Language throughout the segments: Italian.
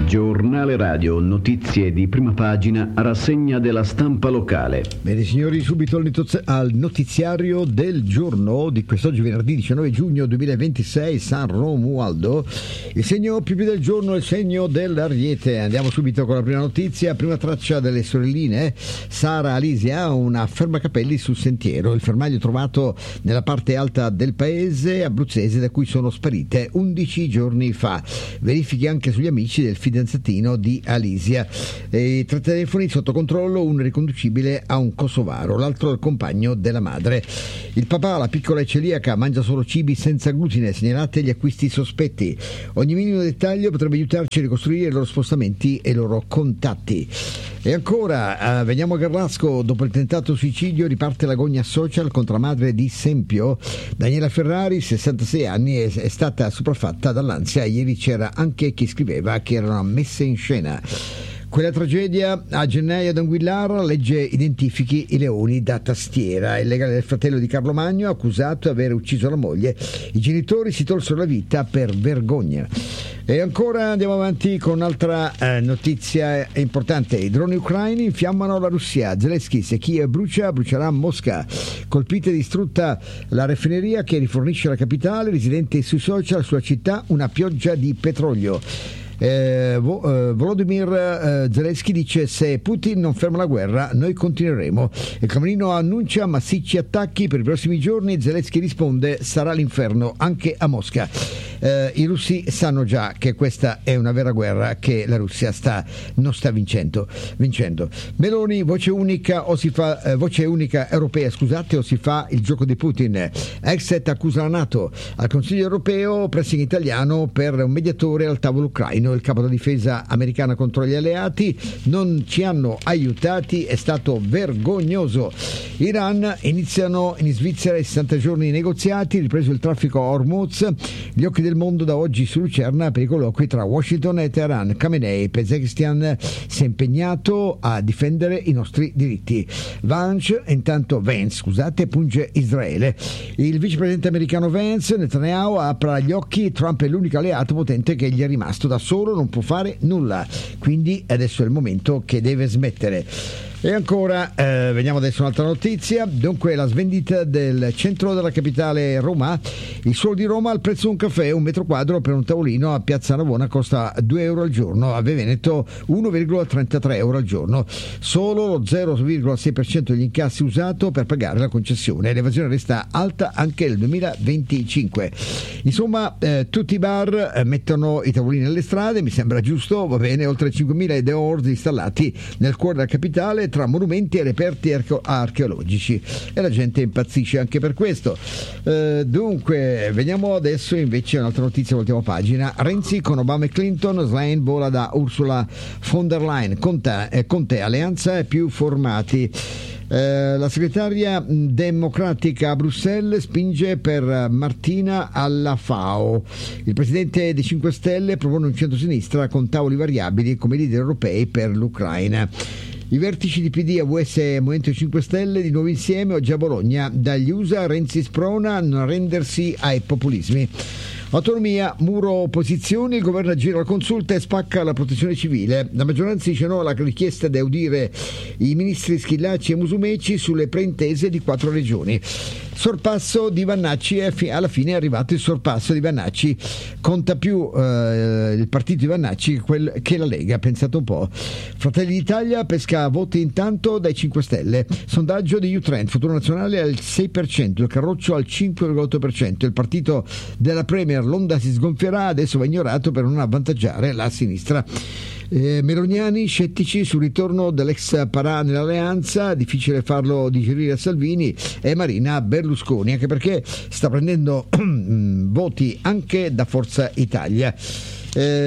Giornale radio, notizie di prima pagina, rassegna della stampa locale. Bene signori, subito al notiziario del giorno di quest'oggi venerdì 19 giugno 2026, San Romualdo. Il segno più del giorno è il segno dell'Ariete. Andiamo subito con la prima notizia, prima traccia delle sorelline. Sara Alisia ha un affermacapelli sul sentiero, il fermaglio trovato nella parte alta del paese abruzzese da cui sono sparite 11 giorni fa. Verifichi anche sugli amici del fidanzatino di Alisia. I tre telefoni sotto controllo, uno riconducibile a un kosovaro, l'altro al compagno della madre. Il papà, la piccola è celiaca, mangia solo cibi senza glutine, segnalate gli acquisti sospetti. Ogni minimo dettaglio potrebbe aiutarci a ricostruire i loro spostamenti e i loro contatti. E ancora, veniamo a Garrasco, dopo il tentato suicidio riparte l'agonia social contro la madre di Sempio. Daniela Ferrari, 66 anni, è stata sopraffatta dall'ansia. Ieri c'era anche chi scriveva che erano messe in scena. Quella tragedia a gennaio ad Anguillara, legge identifichi i leoni da tastiera. Il legale del fratello di Carlo Magno accusato di aver ucciso la moglie. I genitori si tolsero la vita per vergogna. E ancora andiamo avanti con un'altra notizia importante. I droni ucraini infiammano la Russia. Zelensky, se Kiev brucerà Mosca. Colpita e distrutta la raffineria che rifornisce la capitale. Residenti sui social, sulla città una pioggia di petrolio. Volodymyr Zelensky dice: se Putin non ferma la guerra noi continueremo. Il Cremlino annuncia massicci attacchi per i prossimi giorni. Zelensky risponde: sarà l'inferno anche a Mosca. I russi sanno già che questa è una vera guerra che la Russia non sta vincendo. Meloni, voce unica europea, o si fa il gioco di Putin. Exet accusa la NATO. Al Consiglio europeo pressing italiano per un mediatore al tavolo ucraino. Il capo della difesa americana contro gli alleati: non ci hanno aiutati, è stato vergognoso. Iran, iniziano in Svizzera i 60 giorni di negoziati, ripreso il traffico a Hormuz. Gli occhi del mondo da oggi su Lucerna per i colloqui tra Washington e Teheran. Khamenei, Pezeshkian si è impegnato a difendere i nostri diritti. Vance punge Israele. Il vicepresidente americano Vance, Netanyahu apre gli occhi, Trump è l'unico alleato potente che gli è rimasto, da solo non può fare nulla, quindi adesso è il momento che deve smettere. E ancora, veniamo adesso a un'altra notizia. Dunque, la svendita del centro della capitale Roma. Il suolo di Roma al prezzo di un caffè, un metro quadro per un tavolino a Piazza Navona costa 2 euro al giorno, a Veneto 1,33 euro al giorno. Solo lo 0,6% degli incassi usato per pagare la concessione. L'evasione resta alta anche nel 2025. Insomma, tutti i bar mettono i tavolini nelle strade, mi sembra giusto, va bene, oltre 5.000 deors installati nel cuore della capitale, tra monumenti e reperti archeologici, e la gente impazzisce anche per questo. Dunque, veniamo adesso invece a un'altra notizia, voltiamo pagina. Renzi con Obama e Clinton, Schlein vola da Ursula von der Leyen, Conte alleanza e più formati. La segretaria democratica a Bruxelles spinge per Martina alla FAO. Il presidente dei 5 Stelle propone un centro-sinistra con tavoli variabili come leader europei per l'Ucraina. I vertici di PD, AVS e Movimento 5 Stelle di nuovo insieme oggi a Bologna. Dagli USA Renzi sprona a non arrendersi ai populismi. Autonomia, muro opposizioni, il governo aggira la consulta e spacca la protezione civile. La maggioranza dice no alla richiesta di audire i ministri Schillaci e Musumeci sulle preintese di 4 regioni. Sorpasso di Vannacci, alla fine è arrivato il sorpasso di Vannacci. Conta più il partito di Vannacci che la Lega, pensate un po'. Fratelli d'Italia pesca voti intanto dai 5 Stelle. Sondaggio di U-Trend, Futuro Nazionale al 6%, il Carroccio al 5,8%. Il partito della Premier l'onda si sgonfierà, adesso va ignorato per non avvantaggiare la sinistra. Meloniani scettici sul ritorno dell'ex Parà nell'alleanza, difficile farlo digerire a Salvini, e Marina Berlusconi, anche perché sta prendendo voti anche da Forza Italia.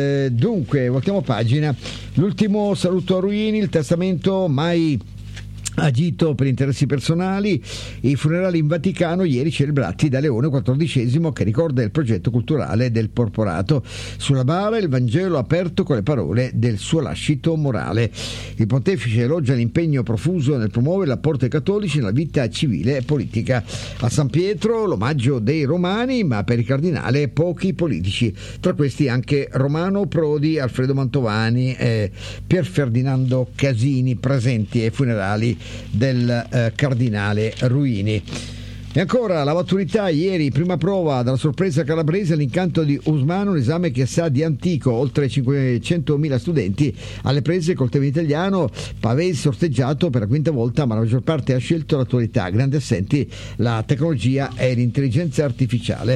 Dunque, voltiamo pagina. L'ultimo saluto a Ruini, il testamento mai agito per interessi personali. I funerali in Vaticano ieri celebrati da Leone XIV, che ricorda il progetto culturale del porporato. Sulla bara il Vangelo aperto con le parole del suo lascito morale. Il pontefice elogia l'impegno profuso nel promuovere l'apporto ai cattolici nella vita civile e politica. A San Pietro l'omaggio dei romani, ma per il cardinale pochi politici, tra questi anche Romano Prodi, Alfredo Mantovani e Pier Ferdinando Casini, presenti ai funerali del cardinale Ruini. E ancora la maturità ieri, prima prova dalla sorpresa calabrese, l'incanto di Usmano, un esame che sa di antico, oltre 500.000 studenti alle prese col tema italiano, Pavese sorteggiato per la quinta volta, ma la maggior parte ha scelto l'attualità, grandi assenti la tecnologia e l'intelligenza artificiale.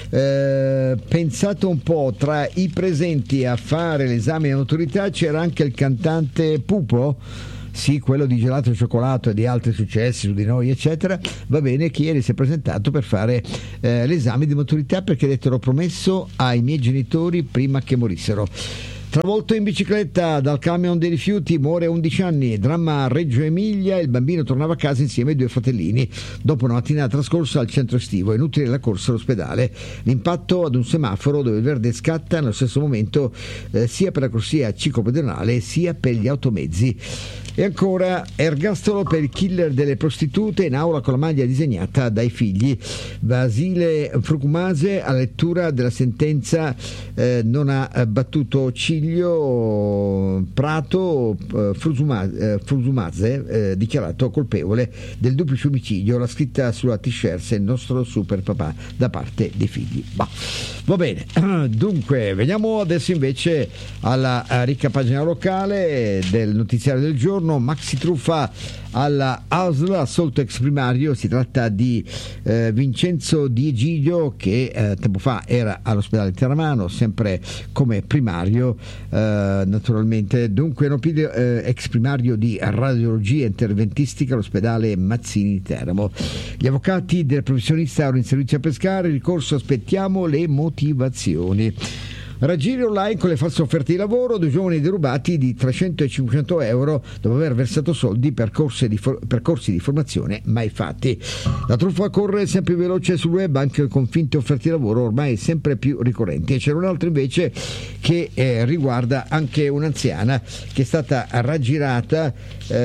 Pensate un po', tra i presenti a fare l'esame di maturità c'era anche il cantante Pupo. Sì, quello di Gelato e Cioccolato e di altri successi su di noi, eccetera. Va bene, che ieri si è presentato per fare l'esame di maturità, perché ha detto: l'ho promesso ai miei genitori prima che morissero. Travolto in bicicletta dal camion dei rifiuti, muore a 11 anni, dramma a Reggio Emilia, il bambino tornava a casa insieme ai due fratellini dopo una mattinata trascorsa al centro estivo, inutile la corsa all'ospedale. L'impatto ad un semaforo dove il verde scatta nello stesso momento sia per la corsia ciclopedonale sia per gli automezzi. E ancora ergastolo per il killer delle prostitute, in aula con la maglia disegnata dai figli. Basile Frucumase, alla lettura della sentenza, non ha battuto ciglio. Prato Frusumase, dichiarato colpevole del duplice omicidio, la scritta sulla t-shirt il nostro super papà da parte dei figli. Va bene, dunque veniamo adesso invece alla ricca pagina locale del notiziario del giorno. Maxi truffa alla ASL, assolto ex primario. Si tratta di Vincenzo Di Egidio, che tempo fa era all'ospedale di Terramano, sempre come primario, naturalmente. Dunque ex primario di radiologia interventistica all'ospedale Mazzini di Teramo. Gli avvocati del professionista erano in servizio a pescare, ricorso aspettiamo le motivazioni. Raggiri online con le false offerte di lavoro, 2 giovani derubati di 300 e 500 euro dopo aver versato soldi per corsi di formazione mai fatti. La truffa corre sempre più veloce sul web, anche con finte offerte di lavoro ormai sempre più ricorrenti. E c'era un altro invece che riguarda anche un'anziana che è stata raggirata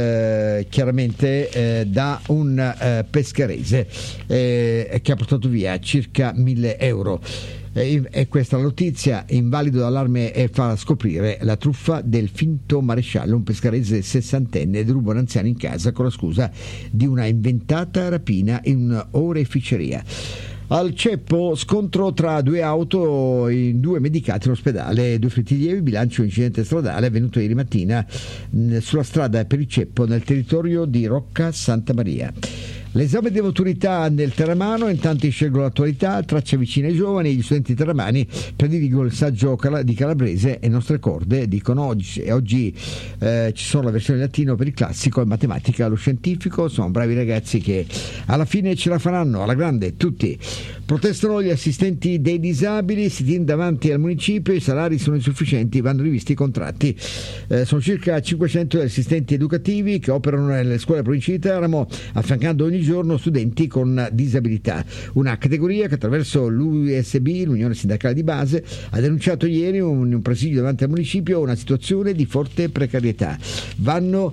chiaramente da un pescarese che ha portato via circa 1.000 euro. E questa la notizia, invalido d'allarme e fa scoprire la truffa del finto maresciallo, un pescarese 60enne deruba un anziano in casa con la scusa di una inventata rapina in oreficeria. Al ceppo, scontro tra 2 auto in 2 medicati all'ospedale, 2 feriti lievi, bilancio incidente stradale avvenuto ieri mattina sulla strada per il Ceppo nel territorio di Rocca Santa Maria. L'esame di maturità nel Terramano, intanto scelgo l'attualità, traccia vicina ai giovani, gli studenti terramani prediligono il saggio di Calabrese e nostre corde, dicono oggi ci sono la versione latino per il classico e matematica lo scientifico. Sono bravi ragazzi che alla fine ce la faranno alla grande tutti. Protestano gli assistenti dei disabili, si tiene davanti al municipio, i salari sono insufficienti, vanno rivisti i contratti. Sono circa 500 gli assistenti educativi che operano nelle scuole provinciali di Teramo, affiancando ogni giorno studenti con disabilità, una categoria che attraverso l'USB, l'Unione Sindacale di Base, ha denunciato ieri in un presidio davanti al municipio una situazione di forte precarietà. Vanno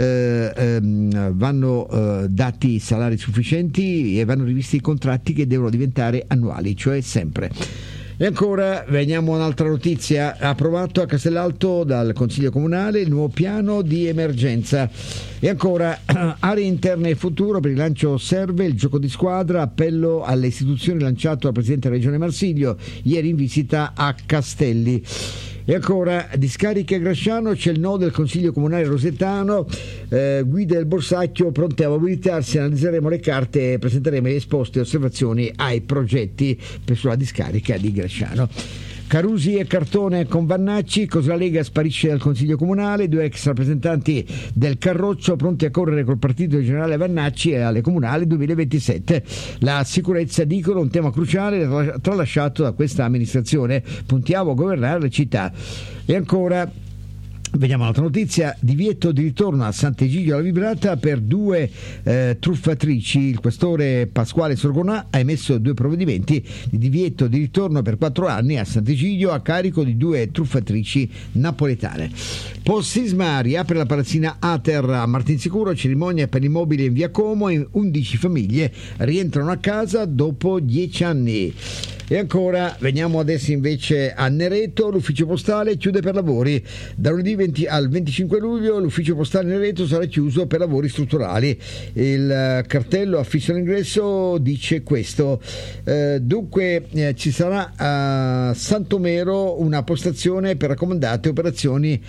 dati salari sufficienti e vanno rivisti i contratti che devono diventare annuali, cioè sempre. E ancora veniamo a un'altra notizia. Approvato a Castellalto dal Consiglio Comunale il nuovo piano di emergenza. E ancora aree interne e futuro, per il lancio serve il gioco di squadra, appello alle istituzioni lanciato dal Presidente della Regione Marsiglio ieri in visita a Castelli. E ancora discariche Grasciano, c'è il no del Consiglio Comunale Rosetano, guida del Borsacchio pronte a mobilitarsi, analizzeremo le carte e presenteremo le esposte e osservazioni ai progetti sulla discarica di Grasciano. Carusi e Cartone con Vannacci, così la Lega sparisce dal Consiglio Comunale, 2 ex rappresentanti del Carroccio pronti a correre col partito generale Vannacci e alle comunali 2027. La sicurezza, dicono, un tema cruciale tralasciato da questa amministrazione, puntiamo a governare le città. E ancora Vediamo un'altra notizia: divieto di ritorno a Sant'Egidio alla Vibrata per 2 truffatrici. Il questore Pasquale Sorgonà ha emesso 2 provvedimenti di divieto di ritorno per 4 anni a Sant'Egidio a carico di 2 truffatrici napoletane. Post sisma riapre la palazzina Ater a Martinsicuro, cerimonia per l'immobile in via Como, e 11 famiglie rientrano a casa dopo 10 anni. E ancora, veniamo adesso invece a Nereto, l'ufficio postale chiude per lavori. Da lunedì 20 al 25 luglio l'ufficio postale Nereto sarà chiuso per lavori strutturali. Il cartello affisso all'ingresso dice questo. Dunque ci sarà a Santomero una postazione per raccomandate operazioni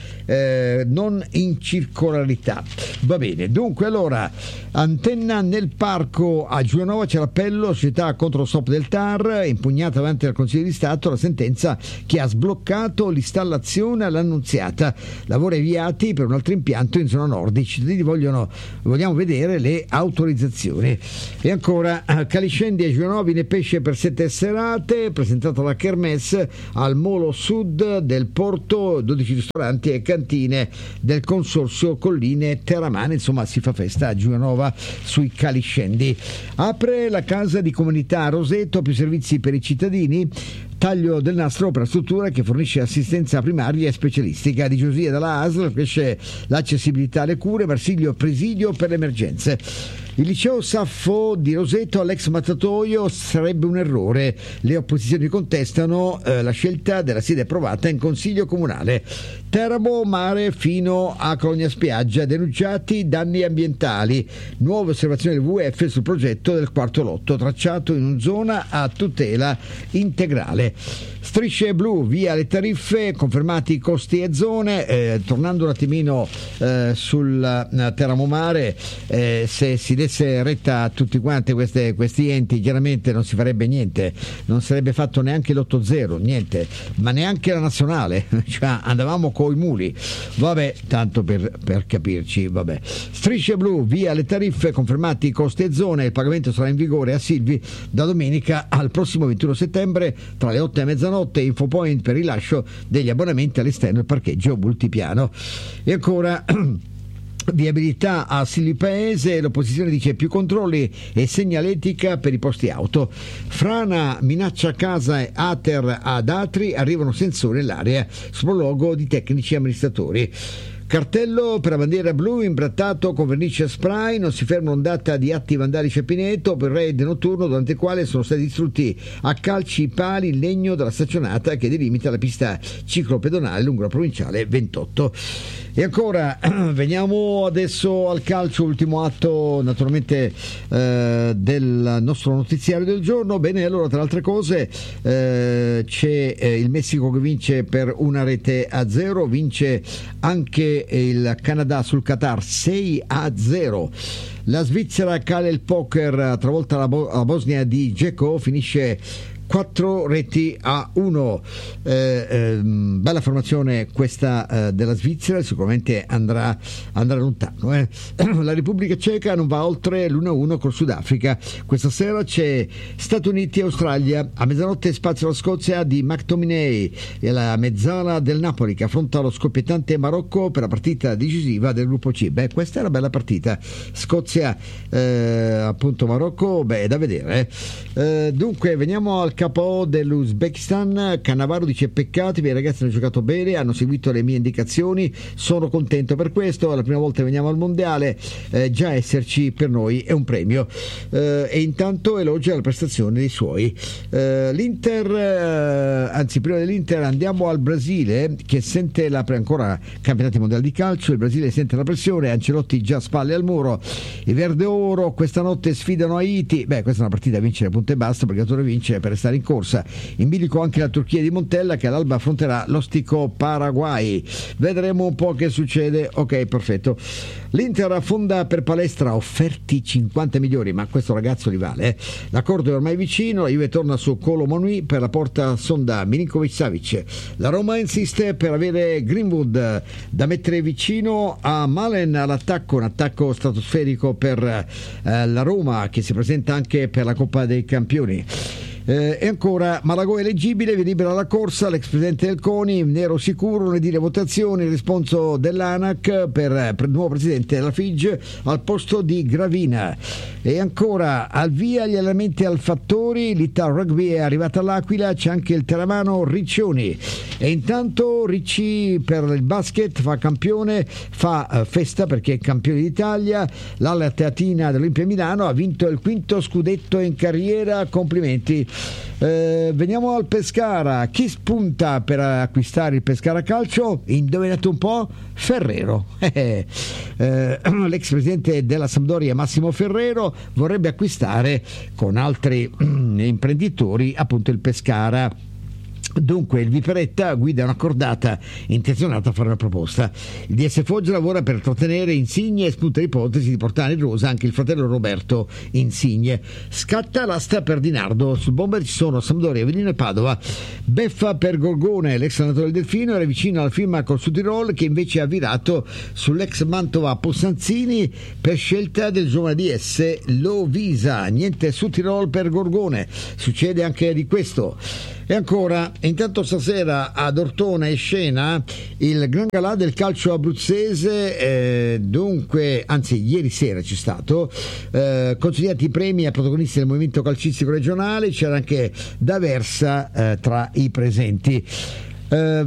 non in circolarità. Va bene, dunque allora, antenna nel parco a Giulianova, c'è l'appello società contro lo stop del TAR, impugnata davanti al Consiglio di Stato la sentenza che ha sbloccato l'installazione all'Annunziata. Lavori avviati per un altro impianto in zona nord. I cittadini vogliamo vedere le autorizzazioni. E ancora, Caliscendi e Giulianova ne pesce per 7 serate, presentata la Kermesse al Molo Sud del Porto, 12 ristoranti e cantine del Consorzio Colline Terramane. Insomma, si fa festa a Giulianova sui Caliscendi. Apre la casa di comunità a Roseto, più servizi per i cittadini. Taglio del nastro per la struttura che fornisce assistenza primaria e specialistica. Di Giosia dalla ASL cresce l'accessibilità alle cure. Marsiglio presidio per le emergenze. Il liceo Saffo di Roseto all'ex mattatoio sarebbe un errore. Le opposizioni contestano la scelta della sede approvata in consiglio comunale. Teramo mare fino a Colonia Spiaggia, denunciati danni ambientali. Nuove osservazioni del WWF sul progetto del quarto lotto, tracciato in una zona a tutela integrale. Strisce blu, via le tariffe, confermati costi e zone. Tornando un attimino sul Teramo mare, se si desse retta a tutti quanti questi enti, chiaramente non si farebbe niente, non sarebbe fatto neanche l'8-0, niente, ma neanche la nazionale, cioè andavamo coi muli. Vabbè, tanto per capirci, vabbè. Strisce blu, via le tariffe, confermati costi e zone. Il pagamento sarà in vigore a Silvi da domenica al prossimo 21 settembre tra le 8 e mezzanotte. Infopoint per rilascio degli abbonamenti all'esterno del parcheggio multipiano. E ancora viabilità a Silvi Paese, l'opposizione dice più controlli e segnaletica per i posti auto. Frana minaccia casa e Ater ad Atri, arrivano sensori nell'area, sopralluogo di tecnici e amministratori. Cartello per la bandiera blu imbrattato con vernice spray, non si ferma l'ondata di atti vandalici a Pineto per il raid notturno durante il quale sono stati distrutti a calci i pali in legno della staccionata che delimita la pista ciclopedonale lungo la provinciale 28. E ancora veniamo adesso al calcio, ultimo atto naturalmente del nostro notiziario del giorno. Bene, allora tra le altre cose c'è il Messico che vince per 1-0, vince anche il Canada sul Qatar 6-0. La Svizzera cala il poker, travolta la Bosnia di Dzeko, finisce 4-1. Bella formazione questa della Svizzera, sicuramente andrà lontano. La Repubblica Ceca non va oltre l'1-1 col Sudafrica. Questa sera c'è Stati Uniti e Australia. A mezzanotte spazio alla Scozia di McTominay e la mezzala del Napoli che affronta lo scoppiettante Marocco per la partita decisiva del gruppo C. Questa è una bella partita. Scozia appunto Marocco, è da vedere. Dunque veniamo al capo dell'Uzbekistan. Cannavaro dice peccato, i miei ragazzi hanno giocato bene, hanno seguito le mie indicazioni, sono contento per questo, è la prima volta che veniamo al mondiale, già esserci per noi è un premio. E intanto elogia la prestazione dei suoi. L'Inter, anzi prima dell'Inter andiamo al Brasile che sente ancora campionati mondiali di calcio, il Brasile sente la pressione, Ancelotti già spalle al muro, i Verde Oro questa notte sfidano Haiti. Questa è una partita da vincere punto e basta, perché il vince per restare in corsa. In bilico anche la Turchia di Montella che all'alba affronterà l'ostico Paraguay. Vedremo un po' che succede. Ok, perfetto. L'Inter affonda per Palestra, offerti 50 milioni, ma questo ragazzo li vale. L'accordo è ormai vicino, la Juve torna su Kolo Muani per la porta sonda Milinkovic-Savic. La Roma insiste per avere Greenwood da mettere vicino a Malen all'attacco, un attacco stratosferico per la Roma che si presenta anche per la Coppa dei Campioni. E ancora, Malagò è eleggibile, vi libera la corsa, l'ex presidente del CONI, nero sicuro, lunedì le votazioni, il responso dell'ANAC per il nuovo presidente della FIG al posto di Gravina. E ancora, al via gli allenamenti al Fattori, l'Ital Rugby è arrivata all'Aquila, c'è anche il teramano Riccioni. E intanto Ricci per il basket fa campione, fa festa perché è campione d'Italia, l'Alla Teatina dell'Olimpia Milano ha vinto il 5° scudetto in carriera, complimenti. Veniamo al Pescara, chi spunta per acquistare il Pescara Calcio? Indovinate un po'? Ferrero. L'ex presidente della Sampdoria Massimo Ferrero vorrebbe acquistare con altri imprenditori appunto il Pescara. Dunque il Viperetta guida una cordata intenzionata a fare una proposta. Il DS Foggia lavora per trattenere Insigne e spunta l'ipotesi di portare in rosa anche il fratello Roberto Insigne. Scatta l'asta per Di Nardo, sul bomber ci sono Sampdoria, Avellino e Padova. Beffa per Gorgone, l'ex allenatore del Delfino era vicino alla firma col Sudtirol, che invece ha virato sull'ex Mantova Possanzini per scelta del giovane DS Lovisa. Niente Sudtirol per Gorgone, succede anche di questo. E ancora, intanto stasera ad Ortona è scena il Gran Galà del calcio abruzzese, dunque, anzi ieri sera c'è stato, consigliati i premi ai protagonisti del movimento calcistico regionale, c'era anche D'Aversa tra i presenti.